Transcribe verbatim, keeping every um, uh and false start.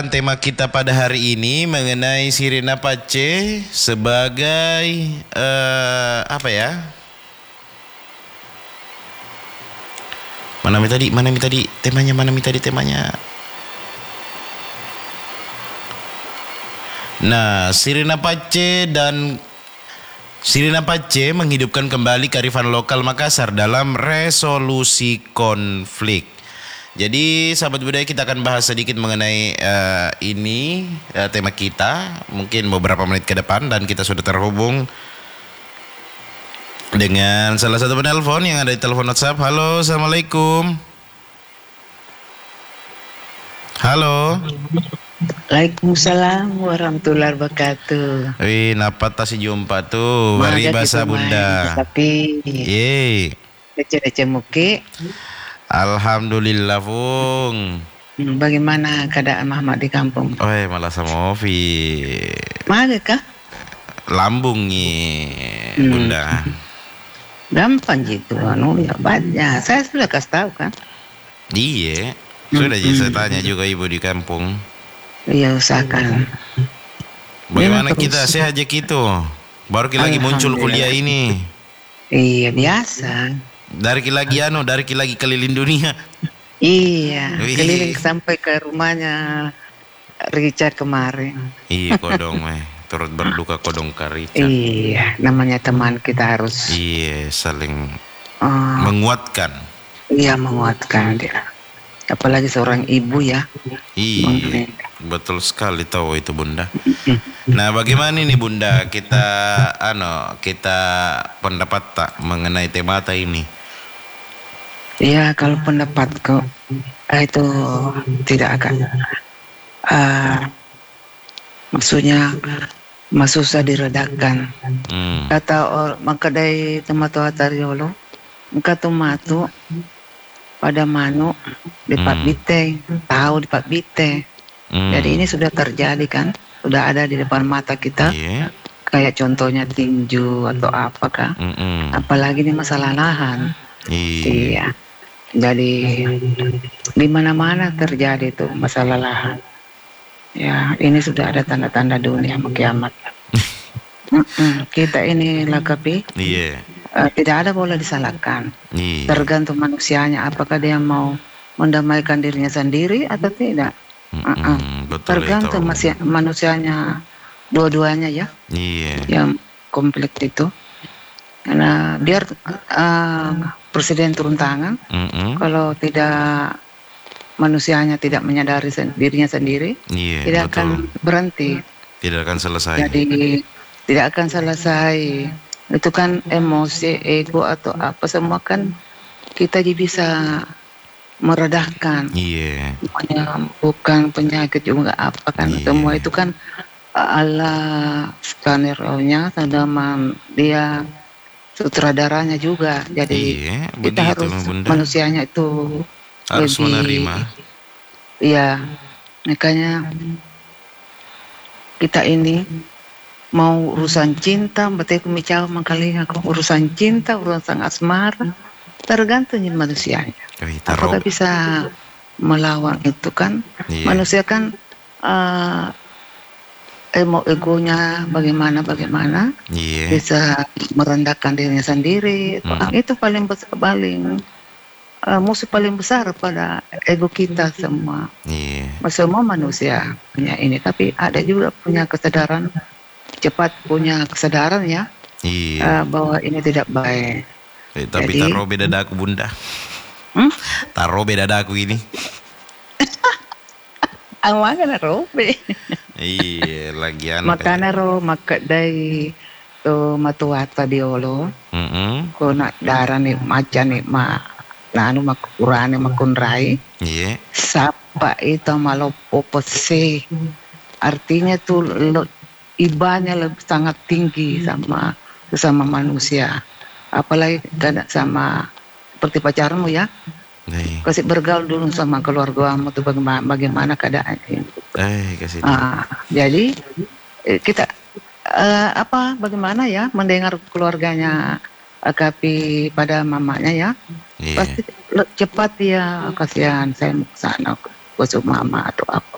pembicaraan tema kita pada hari ini mengenai Sirina Pace sebagai uh, apa ya? Mana mi tadi? Mana mi tadi temanya? Mana mi tadi temanya? Nah, Sirina Pace dan Sirina Pace menghidupkan kembali kearifan lokal Makassar dalam resolusi konflik. Jadi sahabat budaya, kita akan bahas sedikit mengenai uh, ini uh, tema kita mungkin beberapa menit ke depan, dan kita sudah terhubung dengan salah satu penelpon yang ada di telepon WhatsApp. Halo, assalamualaikum. Halo. Waalaikumsalam warahmatullahi wabarakatuh. Wih, napa tasi jumpa tuh? Bari bahasa bunda. Tapi ye. Ece-ece muki. Alhamdulillah, Fung. Bagaimana keadaan Muhammad di kampung? Oh, malah sama Ovi. Mana kah? Lambung nih, hmm. Bunda. Gampang gitu, anu ya banyak. Saya sudah kasih tahu kan? Iya, sudah hmm. saya tanya juga ibu di kampung. Iya, usahakan. Bagaimana kita sehat aja gitu? Baru kita lagi muncul kuliah ini. Iya, biasa. Dari lagi anu, dari lagi keliling dunia. Iya, Wih. keliling sampai ke rumahnya Richard kemarin. Iya, kodong meh. Turut berduka kodong ke Richard. Iya, namanya teman kita harus. Iya, saling uh, menguatkan. Iya, menguatkan dia. Apalagi seorang ibu ya. Iya, betul sekali tahu itu Bunda. Nah, bagaimana ini Bunda, kita ano kita pendapat tak mengenai tema ini? Ya, kalau pendapatku itu tidak akan uh, maksudnya susah diredakan. Hmm. Kata orang makadai tematu atariolo, kata matu pada manu di Pak hmm. Bite, tahu di Pak Bite. Hmm. Jadi ini sudah terjadi kan, sudah ada di depan mata kita. Yeah. Kayak contohnya tinju atau apakah, mm-mm. apalagi ini masalah lahan. Yeah. Iya. Jadi di mana-mana terjadi tuh masalah lahan. Ya, ini sudah ada tanda-tanda dunia mau kiamat. Kita ini lakapi. Iya. Yeah. Uh, tidak ada boleh disalahkan. Yeah. Tergantung manusianya, apakah dia mau mendamaikan dirinya sendiri atau tidak. Uh-uh. Betul, tergantung masih manusianya dua-duanya ya. Iya. Yang konflik itu. Karena biar uh, presiden turun tangan, mm-hmm. kalau tidak manusianya tidak menyadari sen- dirinya sendiri, yeah, tidak betul. akan berhenti. Tidak akan selesai. Jadi tidak akan selesai. Itu kan emosi, ego atau apa semua kan kita bisa meredahkan. Iya. Yeah. Bukan penyakit juga apa kan. Yeah. Semua itu kan Allah skenario-nya, tanaman dia sutradaranya juga. Jadi iya, kita harus Bunda. Manusianya itu harus lebih, menerima. Iya, makanya kita ini mau urusan cinta, berarti aku bicara makanya aku urusan cinta, urusan asmara, tergantung manusianya. Apakah bisa melawan itu kan? Iya. Manusia kan uh, emo egonya bagaimana bagaimana yeah. bisa merendahkan dirinya sendiri. Mm. Itu paling besar, paling uh, musuh paling besar pada ego kita semua. Yeah. Semua manusia punya ini, tapi ada juga punya kesadaran cepat, punya kesadaran ya yeah. uh, bahwa ini tidak baik. Eh, tapi Jadi, taruh beda daku Bunda. Hmm? Taruh beda daku ini. Awangan robe. Iya, lagian. Makana ro makadai to matuata diolo. Mm-hmm. Ko nak darah nih macan nih ma nanu makurane makunrai. Iya. Yeah. Sapa itu malopo pose. Artinya tuh lo, ibanya lebih sangat tinggi sama sesama manusia. Apalagi kan sama seperti pacarmu ya. Nih. Kasih bergaul dulu sama keluargamu tuh bagaimana, bagaimana keadaannya. Eh, kasih. Ah, jadi kita uh, apa bagaimana ya mendengar keluarganya Akapi pada mamanya ya. Yeah. Pasti cepat ya, kasihan saya mau ke sana ke mama atau apa.